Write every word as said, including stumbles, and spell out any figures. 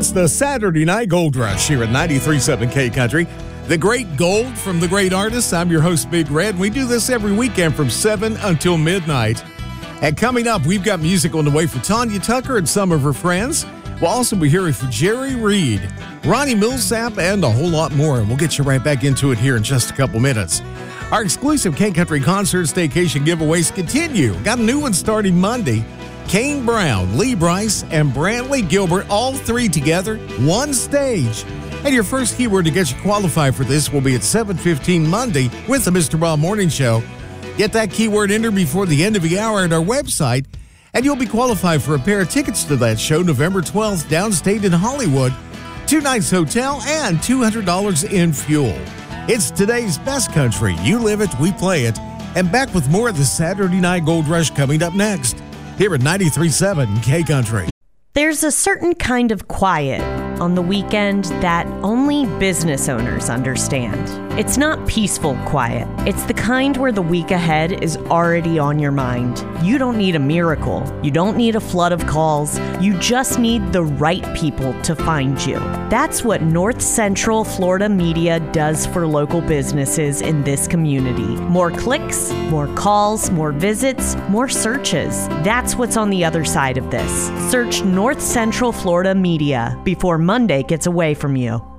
It's the Saturday Night Gold Rush here at ninety-three point seven K Country. The great gold from the great artists. I'm your host, Big Red. We do this every weekend from seven until midnight. And coming up, we've got music on the way for Tanya Tucker and some of her friends. We'll also be hearing from Jerry Reed, Ronnie Millsap, and a whole lot more. And we'll get you right back into it here in just a couple minutes. Our exclusive K-Country Concert Staycation giveaways continue. Got a new one starting Monday. Kane Brown, Lee Brice, and Brantley Gilbert, all three together, one stage. And your first keyword to get you qualified for this will be at seven fifteen Monday with the Mister Bob Morning Show. Get that keyword entered before the end of the hour at our website, and you'll be qualified for a pair of tickets to that show November twelfth downstate in Hollywood, two nights hotel, and two hundred dollars in fuel. It's today's best country. You live it, we play it. And back with more of the Saturday Night Gold Rush coming up next, here at ninety-three point seven K Country. There's a certain kind of quiet on the weekend that only business owners understand. It's not peaceful quiet. It's the kind where the week ahead is already on your mind. You don't need a miracle. You don't need a flood of calls. You just need the right people to find you. That's what North Central Florida Media does for local businesses in this community. More clicks, more calls, more visits, more searches. That's what's on the other side of this. Search North Central Florida Media before Monday gets away from you.